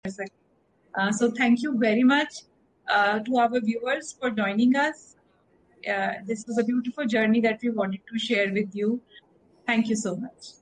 So thank you very much to our viewers for joining us. This was a beautiful journey that we wanted to share with you. Thank you so much.